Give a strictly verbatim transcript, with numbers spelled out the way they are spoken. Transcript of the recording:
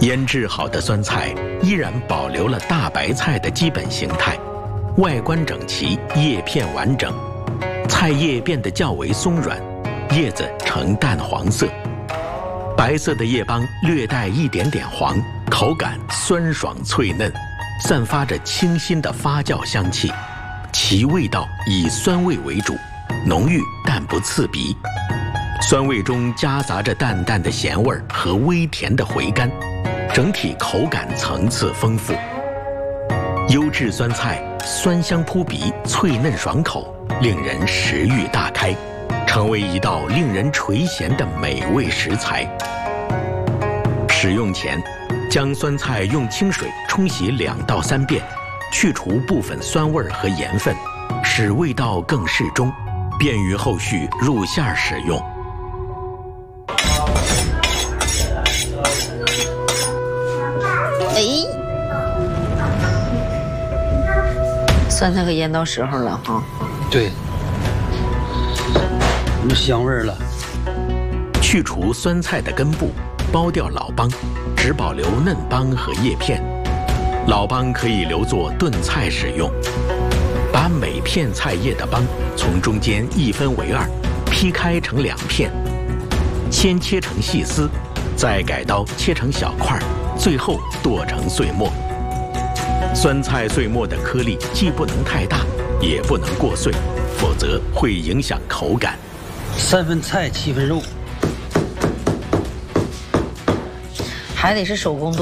腌制好的酸菜依然保留了大白菜的基本形态，外观整齐，叶片完整，菜叶变得较为松软，叶子呈淡黄色，白色的叶帮略带一点点黄，口感酸爽脆嫩，散发着清新的发酵香气，其味道以酸味为主，浓郁但不刺鼻，酸味中夹杂着淡淡的咸味和微甜的回甘，整体口感层次丰富。优质酸菜酸香扑鼻，脆嫩爽口，令人食欲大开，成为一道令人垂涎的美味食材。使用前，将酸菜用清水冲洗两到三遍，去除部分酸味和盐分，使味道更适中，便于后续入馅使用。 哎，酸菜可腌到时候了哈。 对，有香味儿了。 去除酸菜的根部，剥掉老帮，只保留嫩帮和叶片。老帮可以留作炖菜使用。把每片菜叶的帮从中间一分为二，劈开成两片，先切成细丝，再改刀切成小块，最后剁成碎末。酸菜碎末的颗粒既不能太大，也不能过碎，否则会影响口感。 三分菜七分肉， 还得是手工剁。